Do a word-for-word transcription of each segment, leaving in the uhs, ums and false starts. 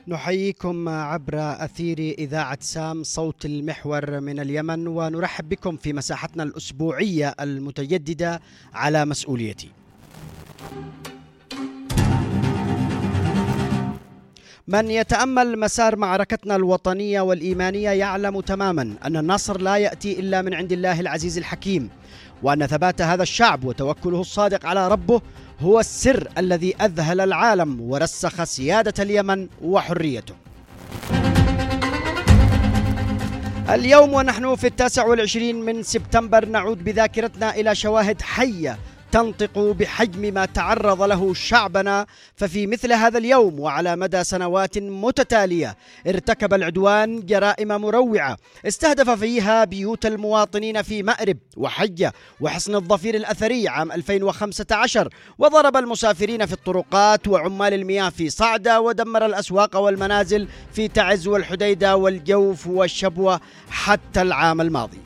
نحييكم عبر أثير إذاعة سام صوت المحور من اليمن، ونرحب بكم في مساحتنا الأسبوعية المتجددة على مسؤوليتي. من يتأمل مسار معركتنا الوطنية والإيمانية يعلم تماما أن النصر لا يأتي إلا من عند الله العزيز الحكيم، وأن ثبات هذا الشعب وتوكله الصادق على ربه هو السر الذي أذهل العالم ورسخ سيادة اليمن وحريته. اليوم ونحن في التاسع والعشرين من سبتمبر نعود بذاكرتنا إلى شواهد حية تنطق بحجم ما تعرض له شعبنا، ففي مثل هذا اليوم وعلى مدى سنوات متتالية ارتكب العدوان جرائم مروعة استهدف فيها بيوت المواطنين في مأرب وحجة وحصن الظفير الأثري عام ألفين وخمسة عشر، وضرب المسافرين في الطرقات وعمال المياه في صعدة، ودمر الأسواق والمنازل في تعز والحديدة والجوف والشبوة حتى العام الماضي.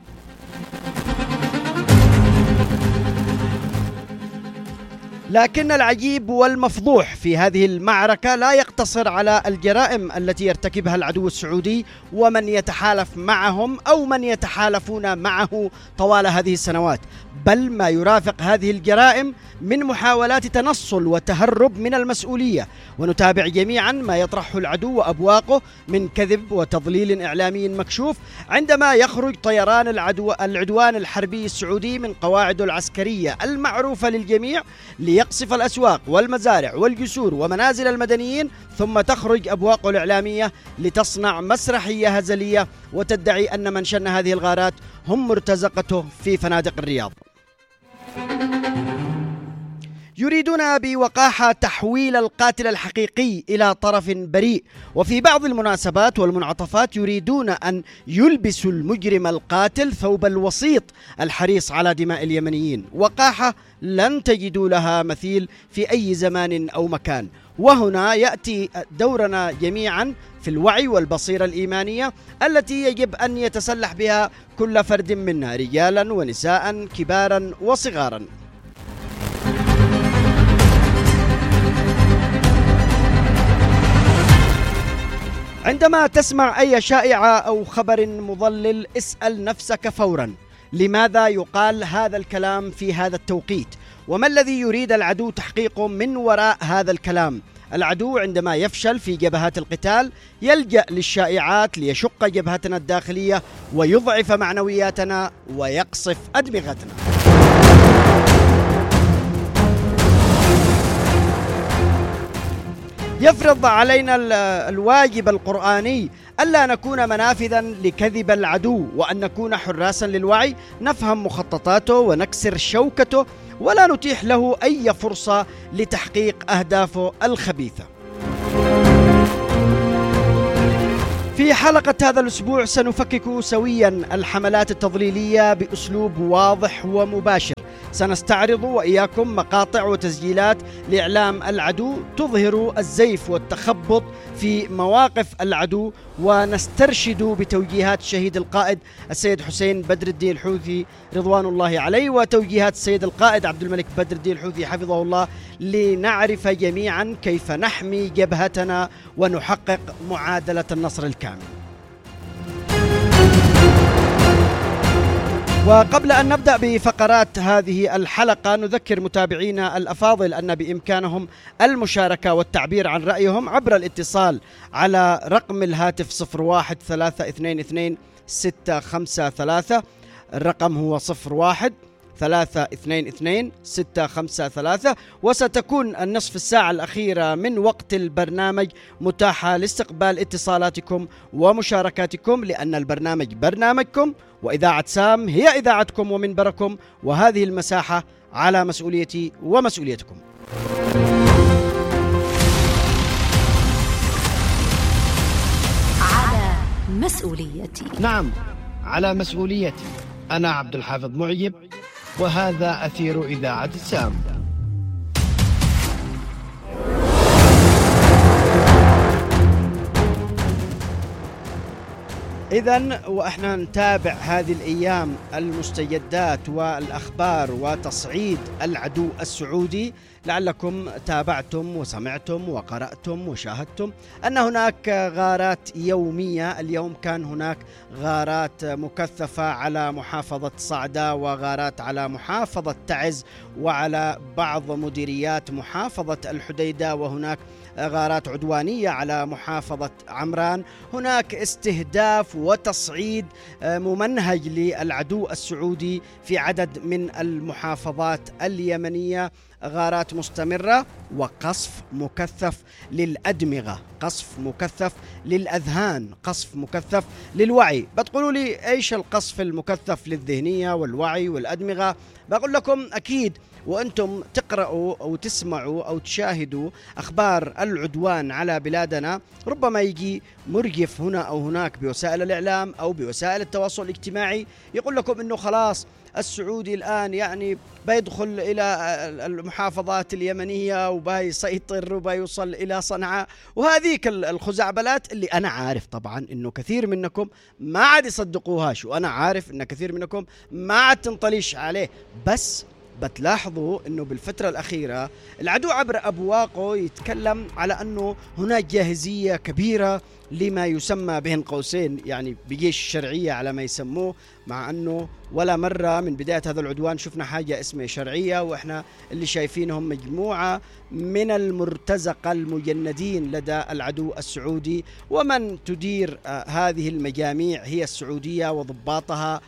لكن العجيب والمفضوح في هذه المعركة لا يقتصر على الجرائم التي يرتكبها العدو السعودي ومن يتحالف معهم أو من يتحالفون معه طوال هذه السنوات، بل ما يرافق هذه الجرائم من محاولات تنصل وتهرب من المسؤولية. ونتابع جميعا ما يطرحه العدو وأبواقه من كذب وتضليل إعلامي مكشوف عندما يخرج طيران العدو العدوان الحربي السعودي من قواعده العسكرية المعروفة للجميع ليقصف الأسواق والمزارع والجسور ومنازل المدنيين، ثم تخرج أبواقه الإعلامية لتصنع مسرحية هزلية وتدعي أن من شن هذه الغارات هم مرتزقته في فنادق الرياض. يريدون بوقاحة تحويل القاتل الحقيقي إلى طرف بريء، وفي بعض المناسبات والمنعطفات يريدون أن يلبسوا المجرم القاتل ثوب الوسيط الحريص على دماء اليمنيين. وقاحة لن تجدوا لها مثيل في أي زمان أو مكان. وهنا يأتي دورنا جميعا في الوعي والبصيرة الإيمانية التي يجب أن يتسلح بها كل فرد منا، رجالا ونساء كبارا وصغارا. عندما تسمع أي شائعة أو خبر مضلل اسأل نفسك فورا: لماذا يقال هذا الكلام في هذا التوقيت؟ وما الذي يريد العدو تحقيقه من وراء هذا الكلام؟ العدو عندما يفشل في جبهات القتال يلجأ للشائعات ليشق جبهتنا الداخلية ويضعف معنوياتنا ويقصف أدمغتنا. يفرض علينا الواجب القرآني ألا نكون منافذا لكذب العدو، وأن نكون حراسا للوعي، نفهم مخططاته ونكسر شوكته ولا نتيح له أي فرصة لتحقيق أهدافه الخبيثة. في حلقة هذا الأسبوع سنفكك سويا الحملات التضليلية بأسلوب واضح ومباشر. سنستعرض وإياكم مقاطع وتسجيلات لإعلام العدو تظهر الزيف والتخبط في مواقف العدو، ونسترشد بتوجيهات الشهيد القائد السيد حسين بدر الدين الحوثي رضوان الله عليه وتوجيهات السيد القائد عبد الملك بدر الدين الحوثي حفظه الله، لنعرف جميعا كيف نحمي جبهتنا ونحقق معادلة النصر الكامل. وقبل أن نبدأ بفقرات هذه الحلقة نذكر متابعينا الأفاضل أن بإمكانهم المشاركة والتعبير عن رأيهم عبر الاتصال على رقم الهاتف صفر واحد ثلاثة اثنين اثنين ستة خمسة ثلاثة. الرقم هو صفر واحد ثلاثة اثنين اثنين ستة خمسة ثلاثة، وستكون النصف الساعة الأخيرة من وقت البرنامج متاحة لاستقبال اتصالاتكم ومشاركاتكم، لأن البرنامج برنامجكم وإذاعة سام هي إذاعتكم ومنبركم، وهذه المساحة على مسؤوليتي ومسؤوليتكم. على مسؤوليتي. نعم، على مسؤوليتي. أنا عبد الحافظ معيب، وهذا أثير إذاعة سام. إذن وإحنا نتابع هذه الأيام المستجدات والأخبار وتصعيد العدو السعودي، لعلكم تابعتم وسمعتم وقرأتم وشاهدتم أن هناك غارات يومية. اليوم كان هناك غارات مكثفة على محافظة صعدة، وغارات على محافظة تعز، وعلى بعض مديريات محافظة الحديدة، وهناك غارات عدوانية على محافظة عمران. هناك استهداف وتصعيد ممنهج للعدو السعودي في عدد من المحافظات اليمنية، غارات مستمرة وقصف مكثف للأدمغة، قصف مكثف للأذهان، قصف مكثف للوعي. بتقولوا لي إيش القصف المكثف للذهنية والوعي والأدمغة؟ بقول لكم أكيد وأنتم تقرأوا أو تسمعوا أو تشاهدوا أخبار العدوان على بلادنا، ربما يجي مرجف هنا أو هناك بوسائل الإعلام أو بوسائل التواصل الاجتماعي يقول لكم إنه خلاص السعودي الآن يعني بيدخل إلى المحافظات اليمنية وبيسيطر وبيوصل إلى صنعاء، وهذيك الخزعبلات اللي أنا عارف طبعا إنه كثير منكم ما عاد يصدقوهاش، وأنا عارف إن كثير منكم ما عاد تنطليش عليه. بس بتلاحظوا أنه بالفترة الأخيرة العدو عبر أبواقه يتكلم على أنه هناك جاهزية كبيرة لما يسمى بين قوسين يعني بجيش الشرعية على ما يسموه، مع أنه ولا مرة من بداية هذا العدوان شفنا حاجة اسمها شرعية، وإحنا اللي شايفينهم مجموعة من المرتزقة المجندين لدى العدو السعودي، ومن تدير هذه المجاميع هي السعودية وضباطها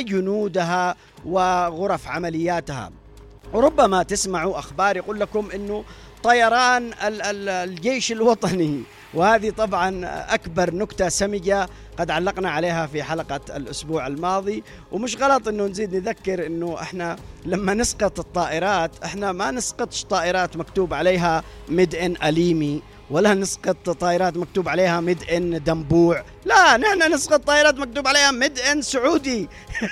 وجنودها وغرف عملياتها. وربما تسمعوا أخبار يقول لكم أنه طيران الجيش الوطني، وهذه طبعا أكبر نكتة سمجة قد علقنا عليها في حلقة الأسبوع الماضي. ومش غلط أنه نزيد نذكر أنه إحنا لما نسقط الطائرات إحنا ما نسقطش طائرات مكتوب عليها ميد إن أليمي، ولا نسقط طائرات مكتوب عليها ميد إن دنبوع، لا، نحن نسقط طائرات مكتوب عليها ميد إن سعودي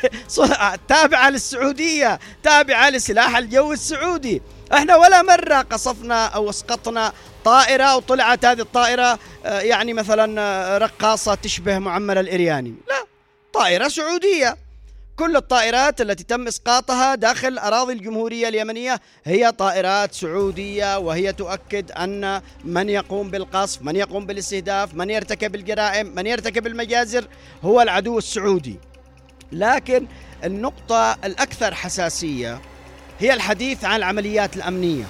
تابعة للسعودية، تابعة لسلاح الجو السعودي. احنا ولا مرة قصفنا او اسقطنا طائرة وطلعت هذه الطائرة يعني مثلا رقاصة تشبه معمر الإرياني، لا، طائرة سعودية. كل الطائرات التي تم إسقاطها داخل أراضي الجمهورية اليمنية هي طائرات سعودية، وهي تؤكد أن من يقوم بالقصف، من يقوم بالاستهداف، من يرتكب الجرائم، من يرتكب المجازر هو العدو السعودي. لكن النقطة الأكثر حساسية هي الحديث عن العمليات الأمنية.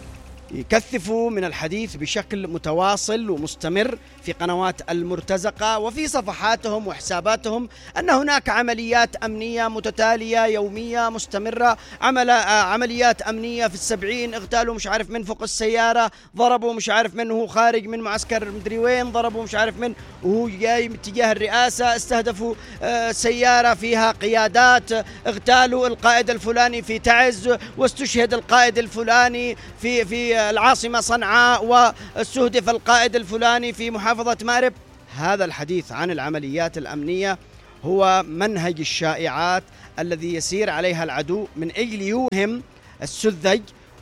يكثفوا من الحديث بشكل متواصل ومستمر في قنوات المرتزقة وفي صفحاتهم وحساباتهم أن هناك عمليات أمنية متتالية يومية مستمرة، عمل عمليات أمنية في السبعين، اغتالوا مش عارف من فوق السيارة، ضربوا مش عارف من هو خارج من معسكر مدري وين، ضربوا مش عارف من وهو جاي من اتجاه الرئاسة، استهدفوا سيارة فيها قيادات، اغتالوا القائد الفلاني في تعز، واستشهد القائد الفلاني في في العاصمة صنعاء، واستهدف القائد الفلاني في محافظة مأرب. هذا الحديث عن العمليات الأمنية هو منهج الشائعات الذي يسير عليها العدو من أجل يوهم السذج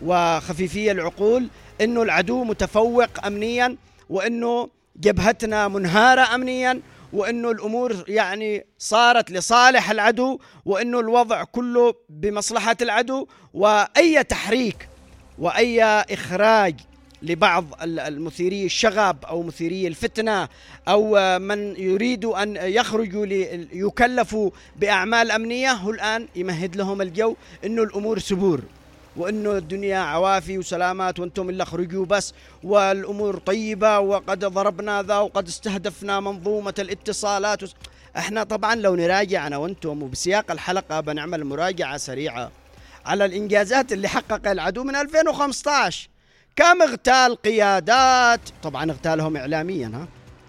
وخفيفي العقول أنه العدو متفوق أمنيا، وأنه جبهتنا منهارة أمنيا، وأنه الأمور يعني صارت لصالح العدو، وأنه الوضع كله بمصلحة العدو، وأي تحريك وأي إخراج لبعض المثيري الشغب أو مثيري الفتنة أو من يريد أن يخرجوا ليكلفوا بأعمال أمنية هو الآن يمهد لهم الجو إنه الأمور سبور، وإنه الدنيا عوافي وسلامات، وأنتم اللي خرجوا بس، والأمور طيبة، وقد ضربنا ذا وقد استهدفنا منظومة الاتصالات. احنا طبعا لو نراجع أنا وأنتم وبسياق الحلقة بنعمل مراجعة سريعة على الإنجازات اللي حققها العدو من ألفين وخمسة عشر، كم اغتال قيادات، طبعا اغتالهم إعلاميا، ها،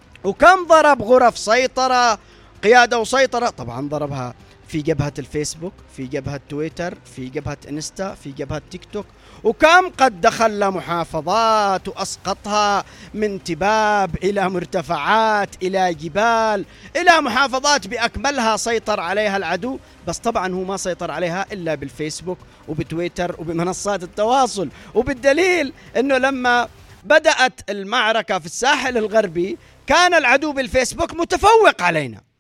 وكم ضرب غرف سيطرة، قيادة وسيطرة، طبعا ضربها في جبهة الفيسبوك، في جبهة تويتر، في جبهة انستا، في جبهة تيك توك، وكم قد دخل محافظات وأسقطها من تباب إلى مرتفعات إلى جبال إلى محافظات بأكملها سيطر عليها العدو. بس طبعا هو ما سيطر عليها إلا بالفيسبوك وبتويتر وبمنصات التواصل، وبالدليل أنه لما بدأت المعركة في الساحل الغربي كان العدو بالفيسبوك متفوق علينا،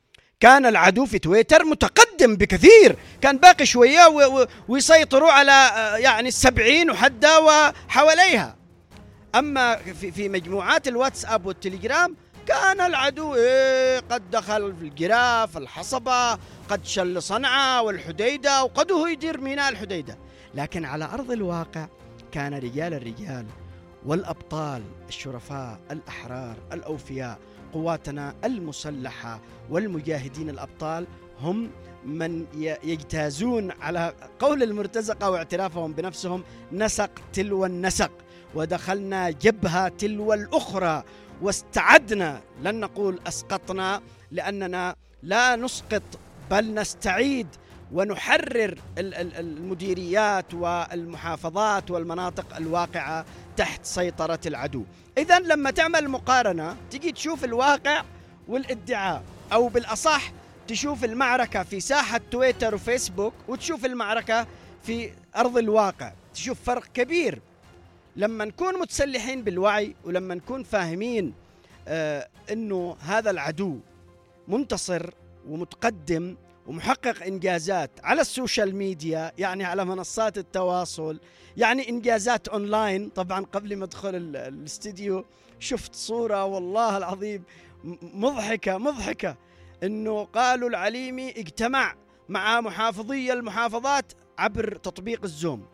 كان العدو في تويتر متقدم بكثير، كان باقي شوية ويسيطروا على يعني السبعين وحدة وحواليها. أما في في مجموعات الواتساب والتليجرام كان العدو إيه قد دخل في الجراف الحصبة، قد شل صنعاء والحديدة، وقد هو يدير ميناء الحديدة. لكن على أرض الواقع كان رجال الرجال والأبطال الشرفاء الأحرار الأوفياء، قواتنا المسلحة والمجاهدين الأبطال، هم من يجتازون على قول المرتزقة واعترافهم بنفسهم نسق تلو النسق، ودخلنا جبهة تلو الأخرى واستعدنا، لن نقول أسقطنا لأننا لا نسقط بل نستعيد ونحرر المديريات والمحافظات والمناطق الواقعة تحت سيطرة العدو. إذن لما تعمل مقارنة تجي تشوف الواقع والادعاء، أو بالأصح تشوف المعركة في ساحة تويتر وفيسبوك وتشوف المعركة في أرض الواقع، تشوف فرق كبير. لما نكون متسلحين بالوعي ولما نكون فاهمين آه أنه هذا العدو منتصر ومتقدم ومحقق إنجازات على السوشيال ميديا، يعني على منصات التواصل، يعني إنجازات أونلاين. طبعا قبل ما أدخل الاستديو شفت صورة والله العظيم مضحكة مضحكة، أنه قالوا العليمي اجتمع مع محافظي المحافظات عبر تطبيق الزوم.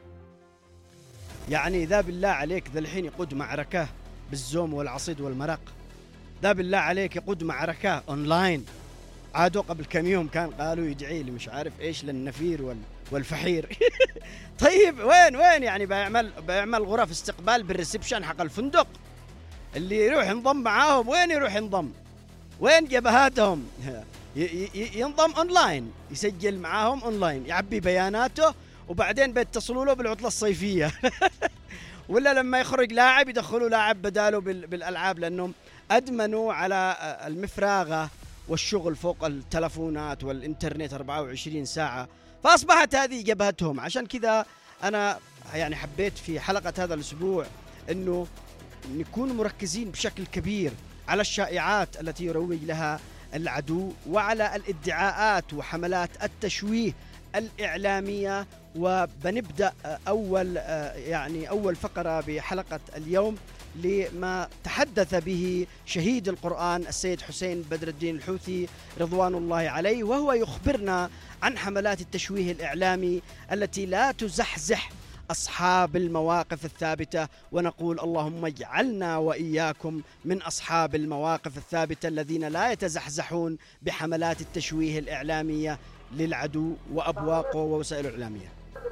يعني ذا بالله عليك ذا الحين يقود معركة بالزوم والعصيد والمرق، ذا بالله عليك يقود معركة أونلاين. عادوا قبل كم يوم كان قالوا يدعي لي مش عارف إيش للنفير والفحير. طيب وين وين يعني بيعمل بيعمل غرف استقبال بالريسبشن حق الفندق، اللي يروح ينضم معاهم وين يروح ينضم؟ وين جبهاتهم؟ ينضم أونلاين، يسجل معاهم أونلاين، يعبي بياناته وبعدين بيتصلوا له بالعطلة الصيفية. ولا لما يخرج لاعب يدخلوا لاعب بداله بالألعاب، لأنهم أدمنوا على المفراغة والشغل فوق التلفونات والإنترنت أربعة وعشرين ساعة، فأصبحت هذه جبهتهم. عشان كذا أنا يعني حبيت في حلقة هذا الأسبوع أنه نكون مركزين بشكل كبير على الشائعات التي يروج لها العدو وعلى الادعاءات وحملات التشويه الإعلامية. وبنبدأ أول يعني أول فقرة بحلقة اليوم لما تحدث به شهيد القرآن السيد حسين بدر الدين الحوثي رضوان الله عليه، وهو يخبرنا عن حملات التشويه الإعلامي التي لا تزحزح أصحاب المواقف الثابتة، ونقول اللهم اجعلنا وإياكم من أصحاب المواقف الثابتة الذين لا يتزحزحون بحملات التشويه الإعلامية للعدو وأبواقه ووسائله الإعلامية.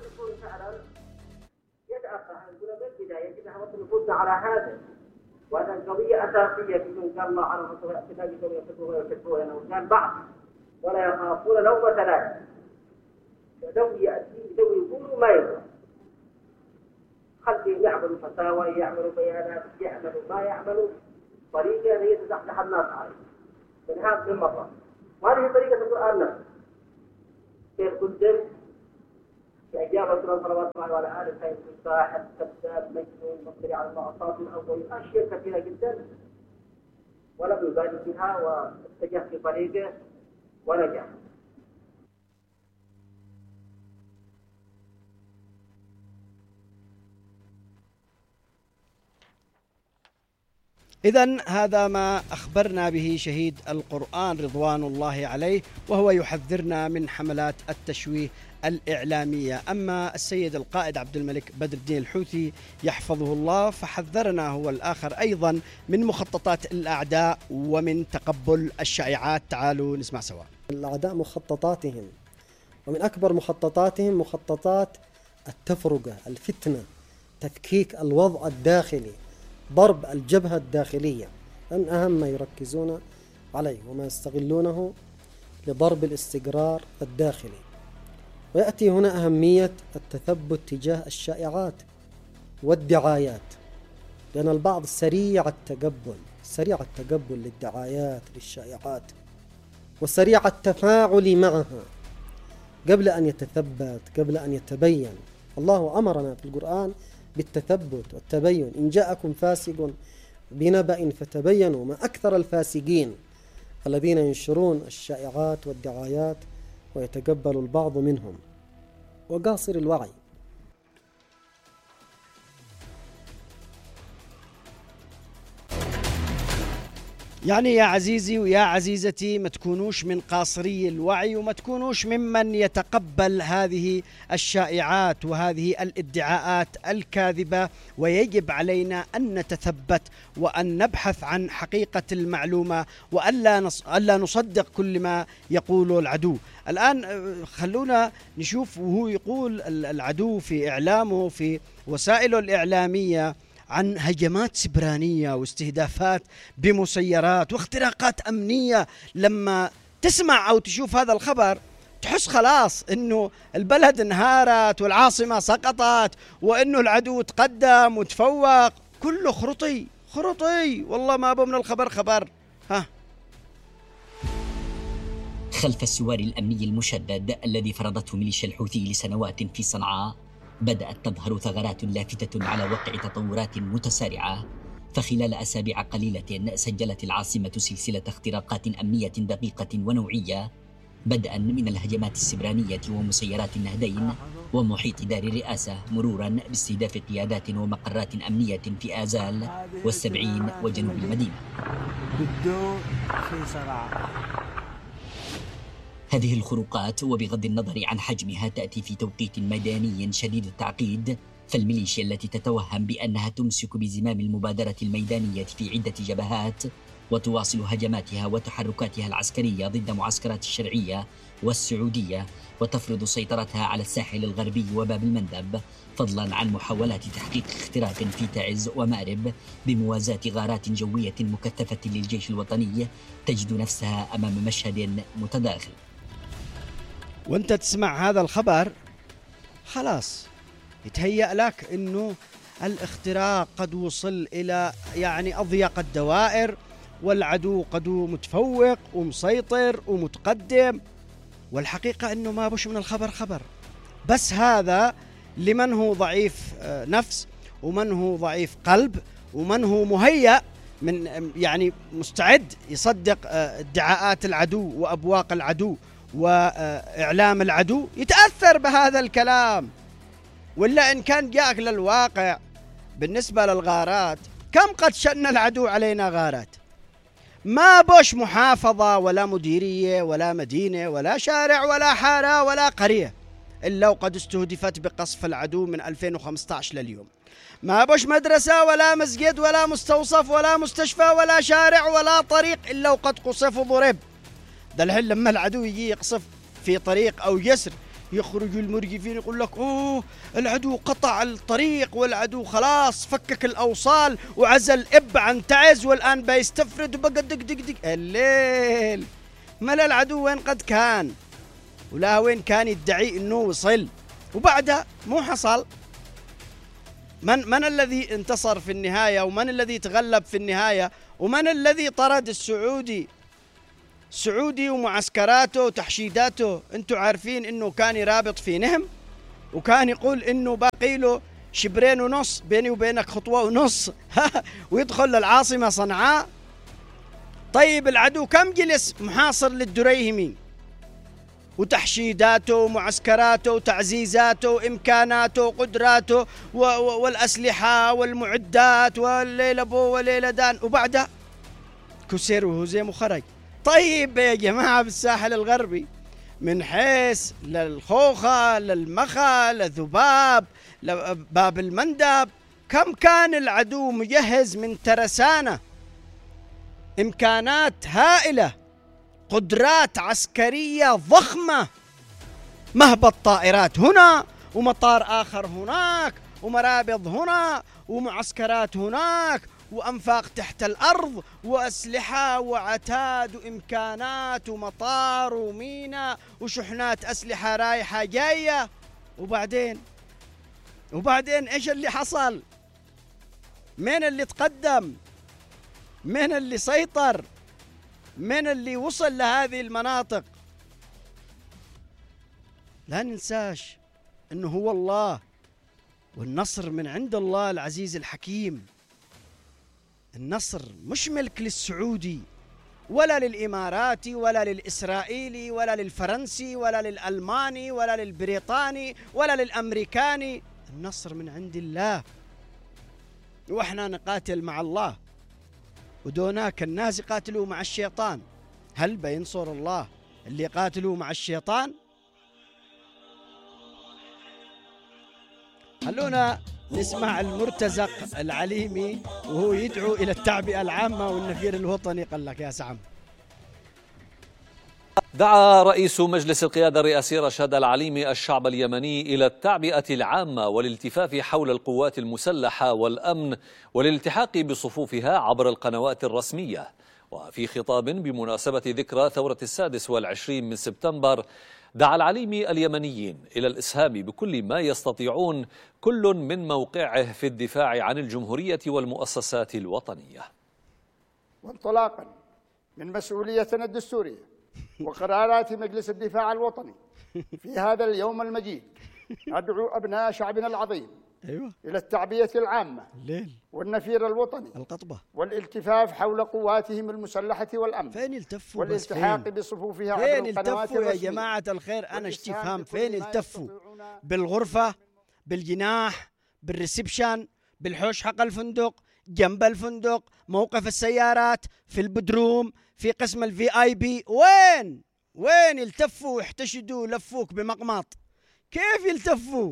نفوذنا على هذا، وهذا القضية أساسية بدون قال الله عنه كتاب يكتبون ويكتبون وكان بعض ولا يخافون لومة لائم. ذوي يأتي ذوي يقولوا ما يقول، خليهم يعملوا فتاوى، يعملوا بيانات، يعملوا ما يعملوا طريقة يتزحزح الناس عليه من هذا المطلب. وهذه طريقة القرآن نفسه كيف قدم في أيام رسول الله صلى الله عليه وعلى آله كان ساحر كذاب مجنون مفتري على الله أساطير الأولين، أشياء كثيرة جدا ولم يبالي بها واتجه في طريقه ونجح. إذن هذا ما أخبرنا به شهيد القرآن رضوان الله عليه، وهو يحذرنا من حملات التشويه الإعلامية. أما السيد القائد عبد الملك بدر الدين الحوثي يحفظه الله فحذرنا هو الآخر أيضا من مخططات الأعداء ومن تقبل الشائعات. تعالوا نسمع سوا. الأعداء مخططاتهم، ومن أكبر مخططاتهم مخططات التفرقة، الفتنة، تفكيك الوضع الداخلي، ضرب الجبهة الداخلية، من أهم ما يركزون عليه وما يستغلونه لضرب الاستقرار الداخلي. ويأتي هنا أهمية التثبت تجاه الشائعات والدعايات، لأن البعض سريع التقبل سريع التقبل للدعايات للشائعات وسريع التفاعل معها قبل أن يتثبت، قبل أن يتبين. الله أمرنا في القرآن بالتثبت والتبين. إن جاءكم فاسق بنبأ فتبينوا، ما أكثر الفاسقين الذين ينشرون الشائعات والدعايات ويتقبل البعض منهم، وقاصر الوعي. يعني يا عزيزي ويا عزيزتي، ما تكونوش من قاصري الوعي، وما تكونوش ممن يتقبل هذه الشائعات وهذه الادعاءات الكاذبة، ويجب علينا أن نتثبت وأن نبحث عن حقيقة المعلومة، وألا نص... ألا نصدق كل ما يقوله العدو. الآن خلونا نشوف وهو يقول العدو في إعلامه في وسائله الإعلامية عن هجمات سبرانية واستهدافات بمسيرات واختراقات أمنية. لما تسمع أو تشوف هذا الخبر تحس خلاص إنه البلد انهارت والعاصمة سقطت وإنه العدو تقدم وتفوق. كله خرطي خرطي، والله ما أبو من الخبر خبر. ها خلف السوار الأمني المشدد الذي فرضته ميليشيا الحوثي لسنوات في صنعاء، بدأت تظهر ثغرات لافتة على وقع تطورات متسارعة. فخلال أسابيع قليلة سجلت العاصمة سلسلة اختراقات أمنية دقيقة ونوعية، بدءا من الهجمات السبرانية ومسيرات النهدين ومحيط دار الرئاسة، مرورا باستهداف قيادات ومقرات أمنية في آزال والسبعين وجنوب المدينة. هذه الخروقات وبغض النظر عن حجمها تأتي في توقيت ميداني شديد التعقيد، فالميليشيا التي تتوهم بأنها تمسك بزمام المبادرة الميدانية في عدة جبهات وتواصل هجماتها وتحركاتها العسكرية ضد معسكرات الشرعية والسعودية، وتفرض سيطرتها على الساحل الغربي وباب المندب، فضلا عن محاولات تحقيق اختراق في تعز ومأرب بموازاة غارات جوية مكثفة للجيش الوطني، تجد نفسها أمام مشهد متداخل. وانت تسمع هذا الخبر خلاص يتهيأ لك انه الاختراق قد وصل الى يعني اضيق الدوائر، والعدو قد متفوق ومسيطر ومتقدم، والحقيقة انه ما بش من الخبر خبر. بس هذا لمن هو ضعيف نفس، ومن هو ضعيف قلب، ومن هو مهيأ من يعني مستعد يصدق ادعاءات العدو وأبواق العدو وإعلام العدو، يتأثر بهذا الكلام. ولا إن كان جاءك للواقع بالنسبة للغارات، كم قد شن العدو علينا غارات؟ ما بوش محافظة ولا مديرية ولا مدينة ولا شارع ولا حارة ولا قرية إلا وقد استهدفت بقصف العدو من ألفين وخمسة عشر لليوم. ما بوش مدرسة ولا مسجد ولا مستوصف ولا مستشفى ولا شارع ولا طريق إلا وقد قصف وضرب. ده الحين لما العدو يجي يقصف في طريق أو جسر، يخرج المرجفين يقول لك أوه العدو قطع الطريق، والعدو خلاص فكك الأوصال وعزل إب عن تعز، والآن بيستفرد وبقى دق دق دق. الليل ملا العدو وين قد كان، ولا وين كان يدعي إنه وصل، وبعدها مو حصل. من من الذي انتصر في النهاية، ومن الذي تغلب في النهاية، ومن الذي طرد السعودي؟ السعودي ومعسكراته وتحشيداته. انتوا عارفين انه كان يرابط في نهم، وكان يقول انه باقي له شبرين ونص بيني وبينك خطوة ونص ويدخل للعاصمة صنعاء. طيب العدو كم جلس محاصر للدريهمي، وتحشيداته ومعسكراته وتعزيزاته وإمكاناته وقدراته والأسلحة والمعدات والليلة بو والليلة دان، وبعدها كسر وهزم وخرج. طيب يا جماعة بالساحل الغربي من حيث للخوخة للمخا لذباب لباب المندب، كم كان العدو مجهز من ترسانة، إمكانات هائلة، قدرات عسكرية ضخمة، مهبط طائرات هنا ومطار آخر هناك ومرابض هنا ومعسكرات هناك وأنفاق تحت الأرض وأسلحة وعتاد وإمكانات ومطار وميناء وشحنات أسلحة رايحة جاية. وبعدين وبعدين إيش اللي حصل؟ من اللي تقدم؟ من اللي سيطر؟ من اللي وصل لهذه المناطق؟ لا ننساش إنه هو الله، والنصر من عند الله العزيز الحكيم. النصر مش ملك للسعودي، ولا للإماراتي ولا للإسرائيلي ولا للفرنسي ولا للألماني ولا للبريطاني ولا للأمريكاني. النصر من عند الله، وإحنا نقاتل مع الله، ودوناك الناس يقاتلوا مع الشيطان. هل بينصر الله اللي يقاتلوا مع الشيطان؟ خلونا نسمع المرتزق العليمي وهو يدعو إلى التعبئة العامة والنفير الوطني. قال لك يا سعم. دعا رئيس مجلس القيادة الرئاسي رشاد العليمي الشعب اليمني إلى التعبئة العامة والالتفاف حول القوات المسلحة والأمن والالتحاق بصفوفها عبر القنوات الرسمية. وفي خطاب بمناسبة ذكرى ثورة السادس والعشرين من سبتمبر، دعا العليمي اليمنيين إلى الإسهام بكل ما يستطيعون كل من موقعه في الدفاع عن الجمهورية والمؤسسات الوطنية. وانطلاقا من مسؤوليتنا الدستورية وقرارات مجلس الدفاع الوطني في هذا اليوم المجيد، أدعو أبناء شعبنا العظيم أيوة. إلى التعبئة العامة الليل. والنفير الوطني القطبة والالتفاف حول قواتهم المسلحة والأمن. فين يلتفوا؟ والالتحاق فين؟ بصفوفها فين عبر القنوات يلتفوا يا الرسمية. جماعة الخير؟ أنا استفهام، فين يلتفوا؟ بالغرفة، بالجناح، بالريسبشن، بالحوش حق الفندق، جنب الفندق، موقف السيارات، في البدروم، في قسم الفي اي بي. وين وين يلتفوا ويحتشدوا لفوك بمقماط؟ كيف يلتفوا؟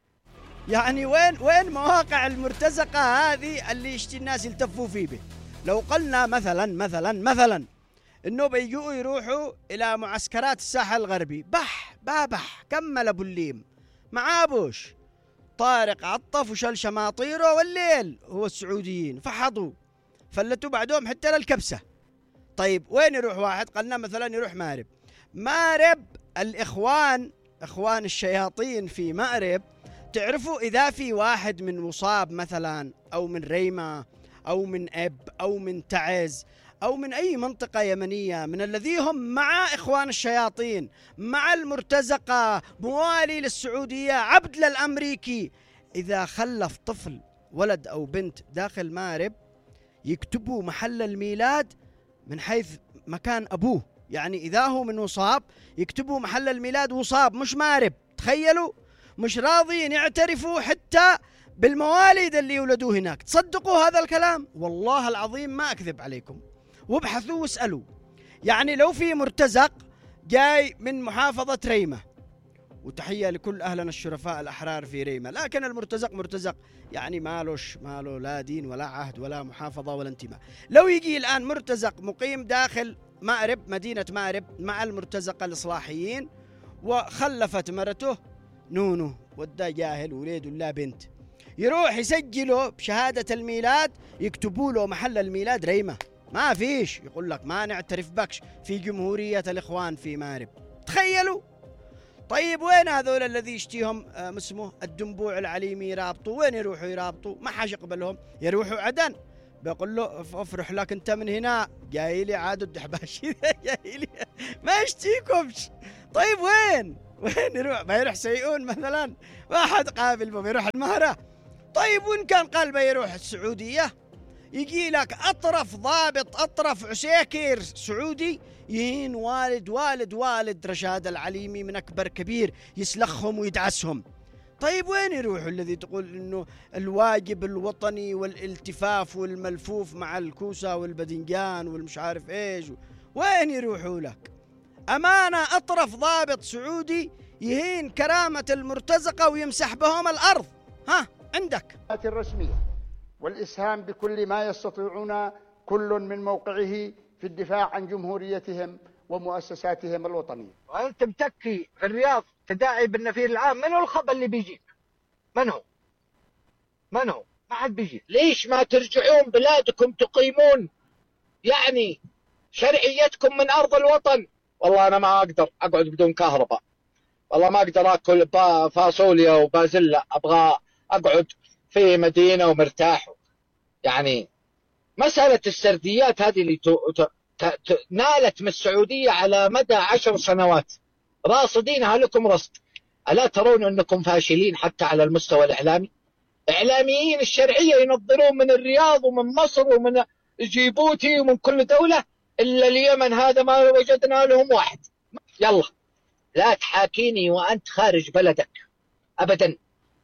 يعني وين وين مواقع المرتزقة هذه اللي يشتي الناس يلتفوا فيه به؟ لو قلنا مثلا مثلا مثلا انه بيجوا يروحوا الى معسكرات الساحل الغربي، بح بابح كمل ابو الليم مع ابوش طارق عطف وشل شماطيره، والليل هو السعوديين فحضوا فلتوا بعدهم حتى للكبسة. طيب وين يروح واحد؟ قلنا مثلا يروح مارب. مارب الإخوان، إخوان الشياطين في مأرب، تعرفوا إذا في واحد من مصاب مثلا أو من ريمة أو من أب أو من تعز أو من أي منطقة يمنية من الذي هم مع إخوان الشياطين، مع المرتزقة، موالي للسعودية، عبد للأمريكي، إذا خلف طفل ولد أو بنت داخل مارب يكتبوا محل الميلاد من حيث مكان أبوه. يعني إذا هو من وصاب يكتبوا محل الميلاد وصاب مش مارب. تخيلوا، مش راضين يعترفوا حتى بالمواليد اللي يولدوه هناك. تصدقوا هذا الكلام؟ والله العظيم ما أكذب عليكم، وابحثوا واسألوا. يعني لو في مرتزق جاي من محافظة ريمة، وتحية لكل أهلنا الشرفاء الأحرار في ريمة، لكن المرتزق مرتزق يعني مالوش ماله لا دين ولا عهد ولا محافظة ولا انتماء. لو يجي الآن مرتزق مقيم داخل مأرب، مدينة مأرب، مع المرتزقة الإصلاحيين، وخلفت مرته نونو، ودا جاهل وليد ولا بنت، يروح يسجله بشهادة الميلاد، يكتبوا له محل الميلاد ريمة، ما فيش، يقول لك ما نعترف بكش في جمهورية الإخوان في مأرب. تخيلوا. طيب وين هذول الذي يشتيهم آه اسمه الدنبوع العليمي يرابطوا؟ وين يروحوا يرابطوا؟ ما حاش يقبلهم، يروحوا عدن. بيقول له افرح لك انت من هنا، جاي لي عاد الدحباشي جاي لي ما يشتيكمش. طيب وين وين يروح؟ ما يروح سيئون مثلا، واحد قابل ما بيروح المهرة. طيب وين كان قال بيروح السعودية؟ يجي لك أطرف ضابط، أطرف عسيكر سعودي يهين والد والد والد رشاد العليمي من أكبر كبير، يسلخهم ويدعسهم. طيب وين يروحوا الذي تقول إنه الواجب الوطني والالتفاف والملفوف مع الكوسة والبدنجان والمش عارف إيش؟ وين يروحوا لك؟ أمانة أطرف ضابط سعودي يهين كرامة المرتزقة ويمسح بهم الأرض. ها عندك الرسمية والإسهام بكل ما يستطيعون كل من موقعه في الدفاع عن جمهوريتهم ومؤسساتهم الوطنية. وأنت متكي في الرياض تداعي بالنفير العام، من هو الخبر اللي بيجيك؟ من هو؟ من هو؟ ما حد بيجي. ليش ما ترجعون بلادكم تقيمون يعني شرعيتكم من أرض الوطن؟ والله أنا ما أقدر أقعد بدون كهرباء، والله ما أقدر أكل فاصوليا وبازلة، أبغى أقعد في مدينة ومرتاح. يعني مسألة السرديات هذه اللي ت... ت... ت... نالت من السعودية على مدى عشر سنوات، راصدينها لكم رصد. ألا ترون أنكم فاشلين حتى على المستوى الإعلامي؟ إعلاميين الشرعية ينظرون من الرياض ومن مصر ومن جيبوتي ومن كل دولة، إلا اليمن هذا ما وجدنا لهم واحد. يلا لا تحاكيني وأنت خارج بلدك أبدا.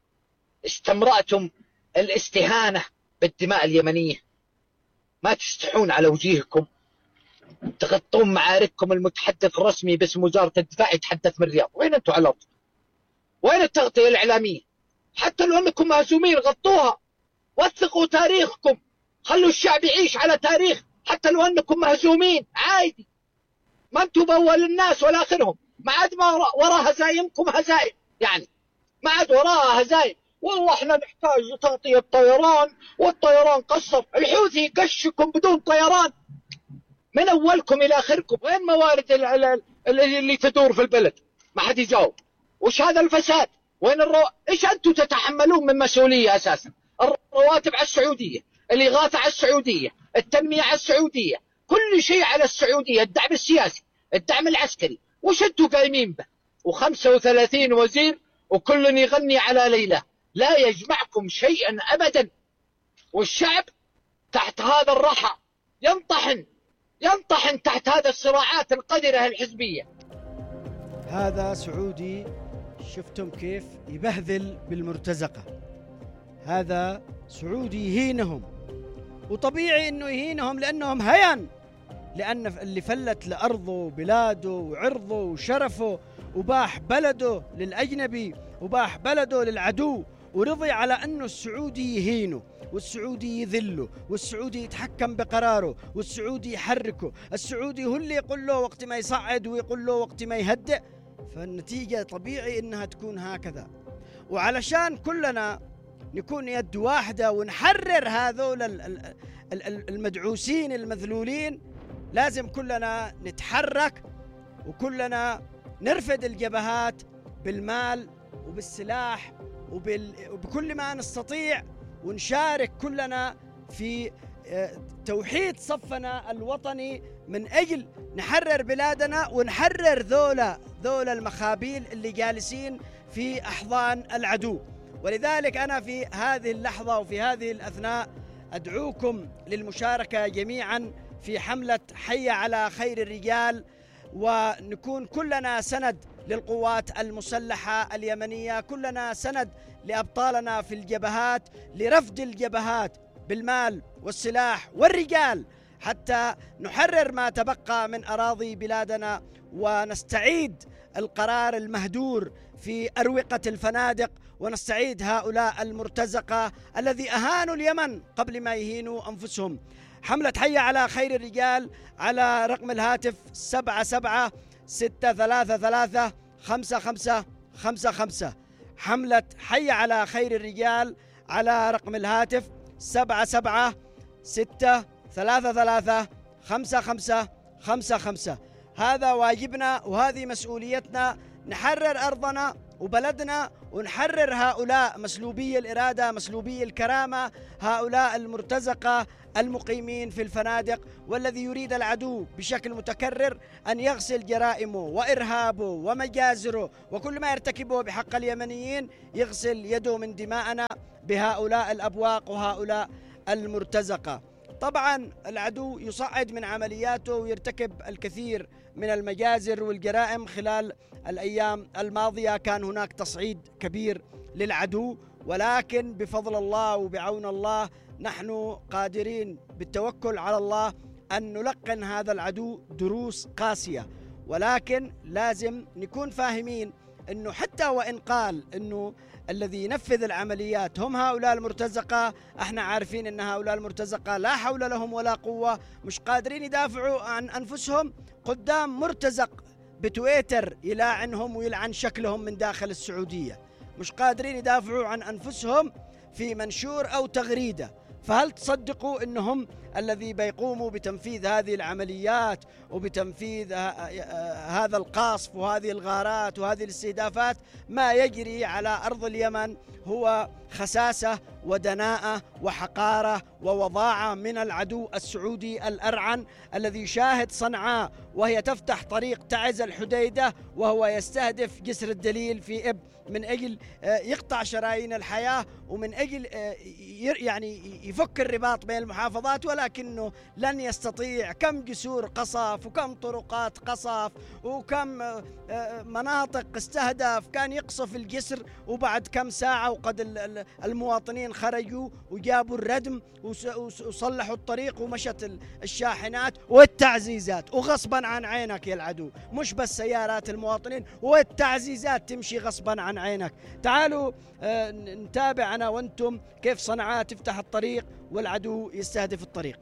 استمرأتم الاستهانة بالدماء اليمنية، ما تستحون على وجيهكم، تغطون معارككم. المتحدث الرسمي باسم وزارة الدفاع يتحدث من الرياض. وين أنتم على الأرض؟ وين التغطية الإعلامية؟ حتى لو أنكم مهزومين غطوها، وثقوا تاريخكم، خلوا الشعب يعيش على تاريخ. حتى لو أنكم مهزومين عادي، ما أنتم بأول الناس ولا آخرهم. ما عاد ما وراء هزايمكم هزايم، يعني ما عاد وراها هزايم. والله احنا نحتاج تغطية طيران، والطيران قصر. الحوثي يقشكم بدون طيران من أولكم إلى آخركم. وين موارد اللي تدور في البلد؟ ما حد يجاوب. وش هذا الفساد؟ وين الرو... إيش أنتم تتحملون من مسؤولية أساسا؟ الرواتب على السعودية، الإغاثة على السعودية، التنمية على السعودية، كل شيء على السعودية، الدعم السياسي، الدعم العسكري. وش أنتم قايمين به؟ وخمسة وثلاثين وزير وكل يغني على ليلى. لا يجمعكم شيئا أبدا. والشعب تحت هذا الرحى ينطحن ينطحن تحت هذا الصراعات القذرة الحزبية. هذا سعودي شفتم كيف يبهذل بالمرتزقة. هذا سعودي يهينهم، وطبيعي انه يهينهم لانهم هين، لان اللي فلت لارضه وبلاده وعرضه وشرفه وباح بلده للاجنبي وباح بلده للعدو، ورضي على انه السعودي يهينه والسعودي يذله والسعودي يتحكم بقراره والسعودي يحركه. السعودي هو اللي يقول له وقت ما يصعد ويقول له وقت ما يهدئ. فالنتيجة طبيعي انها تكون هكذا. وعلشان كلنا نكون يد واحدة ونحرر هذول المدعوسين المذلولين، لازم كلنا نتحرك وكلنا نرفد الجبهات بالمال وبالسلاح وبكل ما نستطيع، ونشارك كلنا في توحيد صفنا الوطني من أجل نحرر بلادنا ونحرر ذولا ذولا المخابيل اللي جالسين في أحضان العدو. ولذلك أنا في هذه اللحظة وفي هذه الأثناء أدعوكم للمشاركة جميعا في حملة حي على خير الرجال، ونكون كلنا سند للقوات المسلحة اليمنية، كلنا سند لأبطالنا في الجبهات لرفد الجبهات بالمال والسلاح والرجال حتى نحرر ما تبقى من أراضي بلادنا ونستعيد القرار المهدور في أروقة الفنادق، ونستعيد هؤلاء المرتزقة الذي أهانوا اليمن قبل ما يهينوا أنفسهم. حملة حي على خير الرجال على رقم الهاتف سبعة سبعة ستة ثلاثة ثلاثة خمسة خمسة خمسة خمسة. حملة حي على خير الرجال على رقم الهاتف سبعة سبعة ستة ثلاثة ثلاثة خمسة خمسة خمسة خمسة. هذا واجبنا وهذه مسؤوليتنا، نحرر أرضنا وبلدنا ونحرر هؤلاء مسلوبي الإرادة مسلوبي الكرامة، هؤلاء المرتزقة المقيمين في الفنادق، والذي يريد العدو بشكل متكرر أن يغسل جرائمه وإرهابه ومجازره وكل ما يرتكبه بحق اليمنيين، يغسل يده من دماءنا بهؤلاء الأبواق وهؤلاء المرتزقة. طبعا العدو يصعد من عملياته ويرتكب الكثير من المجازر والجرائم. خلال الأيام الماضية كان هناك تصعيد كبير للعدو، ولكن بفضل الله وبعون الله نحن قادرين بالتوكل على الله أن نلقن هذا العدو دروس قاسية. ولكن لازم نكون فاهمين أنه حتى وإن قال أنه الذي ينفذ العمليات هم هؤلاء المرتزقة، احنا عارفين ان هؤلاء المرتزقة لا حول لهم ولا قوة، مش قادرين يدافعوا عن انفسهم قدام مرتزق بتويتر يلاعنهم ويلعن شكلهم من داخل السعودية، مش قادرين يدافعوا عن انفسهم في منشور او تغريدة. فهل تصدقوا انهم الذي بيقوموا بتنفيذ هذه العمليات وبتنفيذ هذا القصف وهذه الغارات وهذه الاستهدافات ما يجري على أرض اليمن هو خساسة ودناءة وحقارة ووضاعة من العدو السعودي الأرعن الذي يشاهد صنعاء وهي تفتح طريق تعز الحديدة وهو يستهدف جسر الدليل في إب من أجل يقطع شرايين الحياة ومن أجل يعني يفك الرباط بين المحافظات. ولكن ولكنه لن يستطيع. كم جسور قصف وكم طرقات قصف وكم مناطق استهدف، كان يقصف الجسر وبعد كم ساعة وقد المواطنين خرجوا وجابوا الردم وصلحوا الطريق ومشت الشاحنات والتعزيزات. وغصبا عن عينك يا العدو، مش بس سيارات المواطنين والتعزيزات تمشي غصبا عن عينك. تعالوا نتابع أنا وأنتم كيف صنعاء تفتح الطريق والعدو يستهدف الطريق.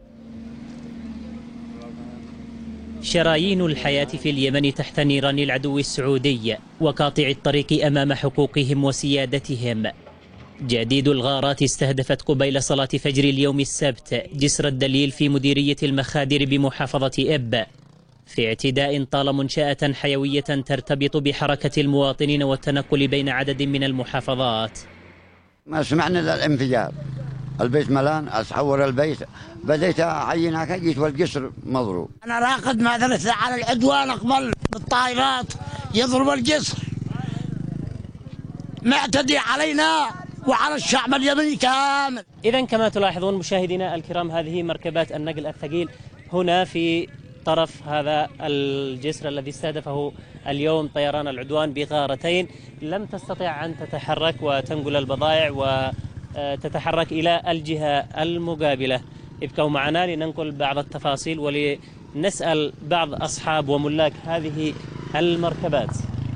شرايين الحياة في اليمن تحت نيران العدو السعودي وقاطع الطريق أمام حقوقهم وسيادتهم. جديد الغارات استهدفت قبيل صلاة فجر اليوم السبت جسر الدليل في مديرية المخادر بمحافظة إب، في اعتداء طال منشأة حيوية ترتبط بحركة المواطنين والتنقل بين عدد من المحافظات. ما سمعنا إلا الانفجار، البيت ملان، أتحور البيت، بديت أعين هكا جيت والجسر مضروب. أنا راقد ما درت على العدوان أقبل بالطائرات يضرب الجسر، معتدي علينا وعلى الشعب اليمني كامل. إذن كما تلاحظون مشاهدينا الكرام، هذه مركبات النقل الثقيل هنا في طرف هذا الجسر الذي استهدفه اليوم طيران العدوان بغارتين. لم تستطع أن تتحرك وتنقل البضائع وتتحرك إلى الجهة المقابلة. ابقوا معنا لننقل بعض التفاصيل ولنسأل بعض أصحاب وملاك هذه المركبات.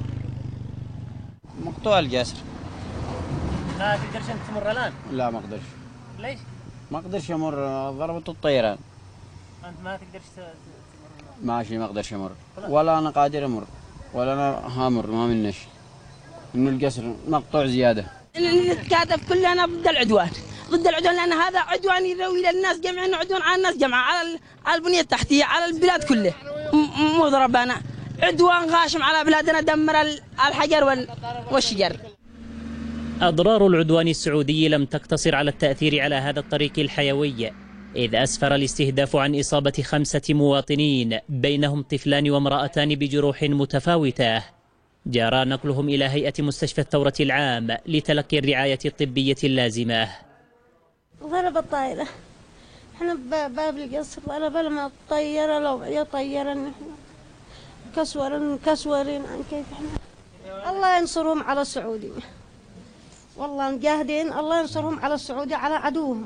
مقطوع الجسر. ما تقدرش أنت تمر الآن؟ لا ما أقدرش. ليش؟ ما أقدرش أمر، ضربت الطيران. أنت ما تقدرش تمر؟ ماشي ما أقدرش أمر، ولا أنا قادر أمر ولا أنا هامر، ما منش إنه الجسر مقطوع زيادة. نتكاتف كلنا ضد العدوان، ضد العدوان، لأن هذا عدوان يروي للناس جميعا، عدوان على الناس جمعا، على على البنية التحتية، على البلاد كله. مو ضربنا عدوان غاشم على بلادنا، دمر الحجر والشجر. أضرار العدوان السعودي لم تقتصر على التأثير على هذا الطريق الحيوي، إذ أسفر الاستهداف عن إصابة خمسة مواطنين بينهم طفلان وامرأتان بجروح متفاوتة، جرى نقلهم إلى هيئة مستشفى الثورة العام لتلقي الرعاية الطبية اللازمة. ضرب الطائرة، احنا بباب القصر، ضرب لما الطيارة لو يا طيارة نحن كسورين كسورين عن كيف احنا. الله ينصرهم على السعودية، والله مجاهدين، الله ينصرهم على السعودية على عدوهم.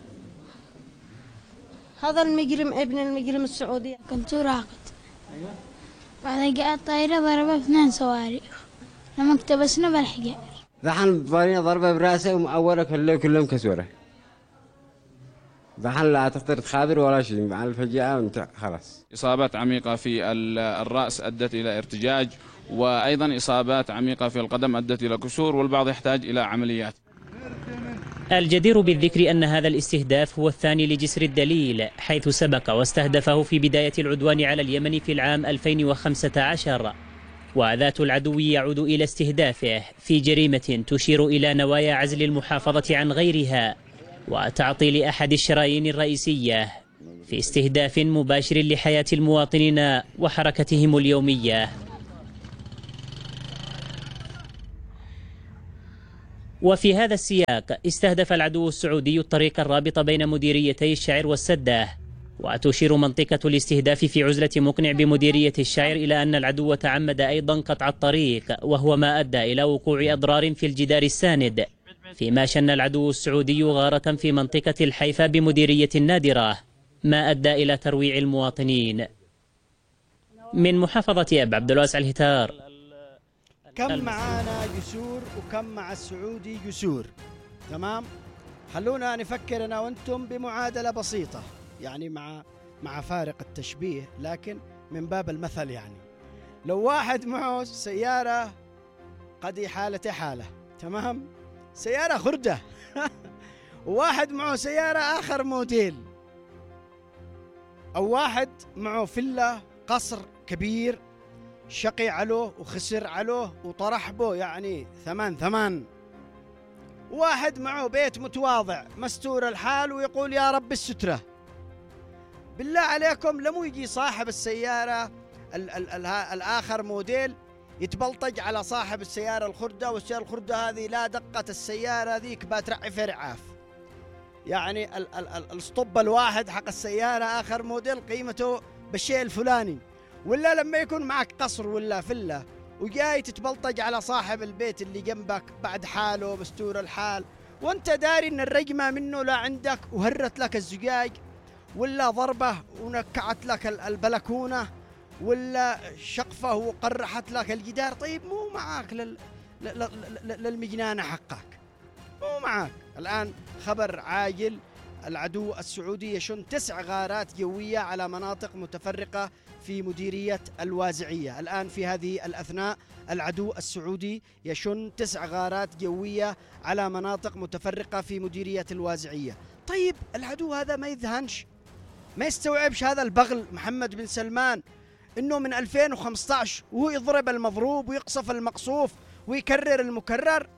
هذا المجرم ابن المجرم السعودي. كنت راقد بعدين جاءت طائرة ضربة اثنين صواريخ، لما اقتبسنا بالحجار. ذحن ضربة ضربة براسه ومأوله كله كلهم كسوره. ذحن لا تقدر تخابر ولا شيء، مع الفجأة وانت خلاص. إصابات عميقة في الرأس أدت إلى ارتجاج، وأيضا إصابات عميقة في القدم أدت إلى كسور، والبعض يحتاج إلى عمليات. الجدير بالذكر أن هذا الاستهداف هو الثاني لجسر الدليل، حيث سبق واستهدفه في بداية العدوان على اليمن في العام ألفين وخمسة عشر، وذات العدو يعود إلى استهدافه في جريمة تشير إلى نوايا عزل المحافظة عن غيرها وتعطيل أحد الشرايين الرئيسية في استهداف مباشر لحياة المواطنين وحركتهم اليومية. وفي هذا السياق استهدف العدو السعودي الطريق الرابط بين مديريتي الشعر والسدة، وتشير منطقة الاستهداف في عزلة مقنع بمديرية الشعر إلى أن العدو تعمد أيضا قطع الطريق، وهو ما أدى إلى وقوع أضرار في الجدار الساند، فيما شن العدو السعودي غارة في منطقة الحيفا بمديرية النادرة، ما أدى إلى ترويع المواطنين. من محافظة أب، عبد الواسع الهتار. كم معانا جسور وكم مع السعودي جسور، تمام؟ خلونا نفكر أنا وأنتم بمعادلة بسيطة، يعني مع مع فارق التشبيه لكن من باب المثل. يعني لو واحد معه سيارة قد حالة حالة، تمام؟ سيارة خردة وواحد معه سيارة آخر موديل، أو واحد معه فيلا قصر كبير شقي علوه وخسر علوه وطرح به يعني ثمان ثمان، واحد معه بيت متواضع مستور الحال ويقول يا رب السترة. بالله عليكم لمو يجي صاحب السيارة ال ال ال الآخر موديل يتبلطج على صاحب السيارة الخردة، والسيارة الخردة هذه لا دقة السيارة ذيك بترعي في رعاف. يعني ال ال ال الاسطب الواحد حق السيارة آخر موديل قيمته بالشيء الفلاني، ولا لما يكون معك قصر ولا فلة وجاي تتبلطج على صاحب البيت اللي جنبك بعد حاله مستور الحال، وانت داري ان الرجمة منه لا عندك وهرت لك الزجاج، ولا ضربه ونكعت لك البلكونة، ولا شقفة وقرحت لك الجدار. طيب مو معاك لل... للمجنانة حقك، مو معاك. الآن خبر عاجل: العدو السعودي يشن تسع غارات جوية على مناطق متفرقة في مديرية الوازعية. الآن في هذه الأثناء العدو السعودي يشن تسع غارات جوية على مناطق متفرقة في مديرية الوازعية. طيب العدو هذا ما يذهنش، ما يستوعبش هذا البغل محمد بن سلمان إنه من ألفين وخمسة عشر وهو يضرب المضروب ويقصف المقصوف ويكرر المكرر.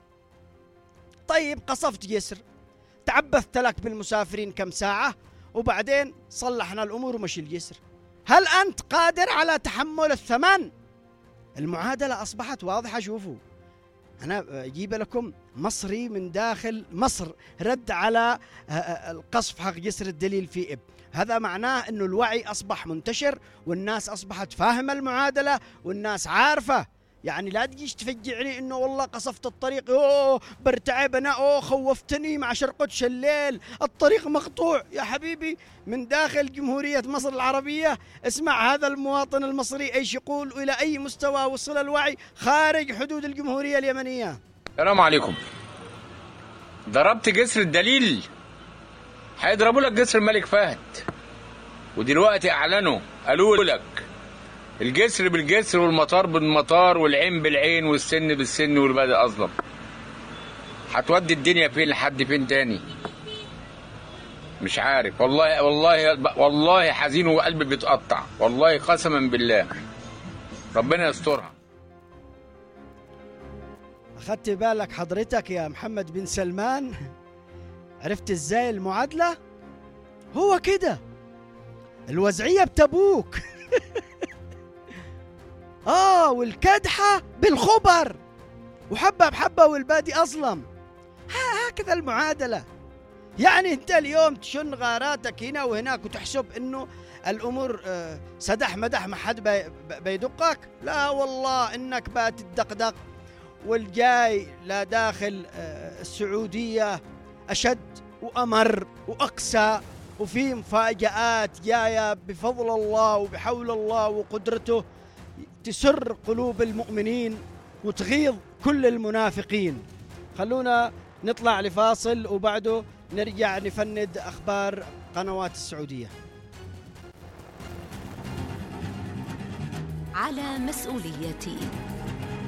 طيب قصفت جسر، تعبثت لك بالمسافرين كم ساعة، وبعدين صلحنا الأمور ومشي الجسر. هل أنت قادر على تحمل الثمن؟ المعادلة أصبحت واضحة. شوفوا، أنا أجيب لكم مصري من داخل مصر رد على القصف حق جسر الدليل في إب. هذا معناه أنه الوعي أصبح منتشر، والناس أصبحت فاهمة المعادلة، والناس عارفة. يعني لا تجيش تفجعني انه والله قصفت الطريق، اوه برتعب انا، اوه خوفتني مع شرقتش الليل، الطريق مقطوع. يا حبيبي من داخل جمهورية مصر العربية اسمع هذا المواطن المصري ايش يقول والى اي مستوى وصل الوعي خارج حدود الجمهورية اليمنية. السلام عليكم. ضربت جسر الدليل، هيضربوا لك جسر الملك فهد، ودلوقتي اعلنوا قالوا لك الجسر بالجسر والمطار بالمطار والعين بالعين والسن بالسن والبلد أظلم. هتودي الدنيا فين لحد فين تاني؟ مش عارف والله والله والله حزين وقلبي بيتقطع والله قسما بالله. ربنا يسترها. أخدت بالك حضرتك يا محمد بن سلمان؟ عرفت ازاي المعادلة؟ هو كده الوزعية بتبوك آه والكدحة بالخبر، وحبة بحبة والبادي أظلم. هكذا المعادلة. يعني أنت اليوم تشن غاراتك هنا وهناك وتحسب أنه الأمور سدح مدح ما حد بيدقك. لا والله إنك بتدقدق، والجاي لا داخل السعودية أشد وأمر وأقسى، وفي مفاجآت جاية بفضل الله وبحول الله وقدرته تسر قلوب المؤمنين وتغيظ كل المنافقين. خلونا نطلع لفاصل وبعده نرجع نفند أخبار قنوات السعودية. على مسؤوليتي.